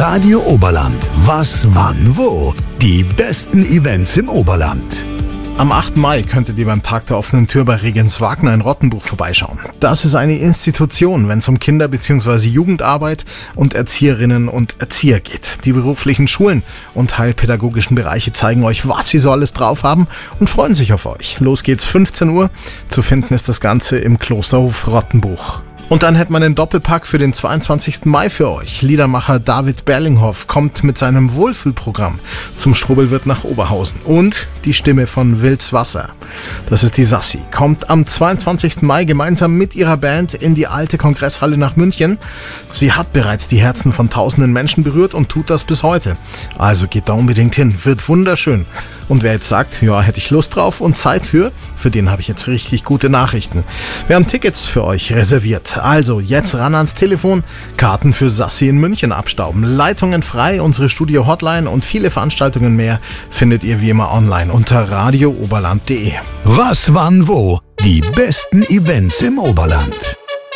Radio Oberland. Was, wann, wo? Die besten Events im Oberland. Am 8. Mai könntet ihr beim Tag der offenen Tür bei Regenswagner in Rottenbuch vorbeischauen. Das ist eine Institution, wenn es um Kinder- bzw. Jugendarbeit und Erzieherinnen und Erzieher geht. Die beruflichen Schulen und heilpädagogischen Bereiche zeigen euch, was sie so alles drauf haben und freuen sich auf euch. Los geht's 15 Uhr. Zu finden ist das Ganze im Klosterhof Rottenbuch. Und dann hätten wir einen Doppelpack für den 22. Mai für euch. Liedermacher David Berlinghoff kommt mit seinem Wohlfühlprogramm zum Strobelwirt nach Oberhausen. Und die Stimme von Wilds Wasser, das ist die Sassi, kommt am 22. Mai gemeinsam mit ihrer Band in die alte Kongresshalle nach München. Sie hat bereits die Herzen von tausenden Menschen berührt und tut das bis heute. Also geht da unbedingt hin, wird wunderschön. Und wer jetzt sagt, ja, hätte ich Lust drauf und Zeit für den habe ich jetzt richtig gute Nachrichten. Wir haben Tickets für euch reserviert. Also jetzt ran ans Telefon, Karten für Sassi in München abstauben. Leitungen frei, unsere Studio-Hotline und viele Veranstaltungen mehr findet ihr wie immer online unter radiooberland.de. Was, wann, wo? Die besten Events im Oberland.